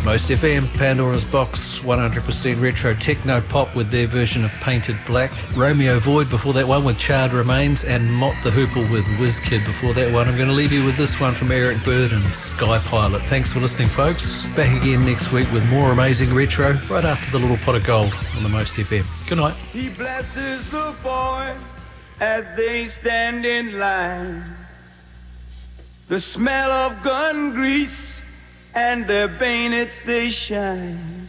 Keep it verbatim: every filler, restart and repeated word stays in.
Most F M, Pandora's Box, one hundred percent retro techno pop with their version of Painted Black. Romeo Void before that one with Charred Remains, and Mott the Hoople with Whizkid before that one. I'm going to leave you with this one from Eric Bird and Sky Pilot. Thanks for listening, folks. Back again next week with more amazing retro right after the Little Pot of Gold on the Most F M. Good night. He blesses the boy as they stand in line. The smell of gun grease and their bayonets they shine.